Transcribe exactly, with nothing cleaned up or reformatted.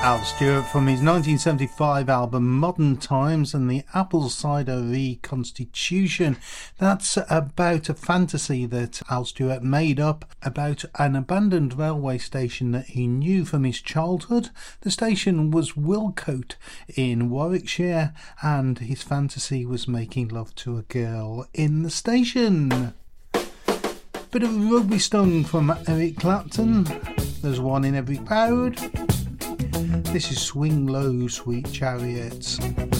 Al Stewart from his nineteen seventy-five album Modern Times and the Apple Cider Reconstitution. That's about a fantasy that Al Stewart made up about an abandoned railway station that he knew from his childhood. The station was Wilcote in Warwickshire, and his fantasy was making love to a girl in the station. Bit of Rugby Stung from Eric Clapton. There's one in every crowd. This is Swing Low, Sweet Chariots.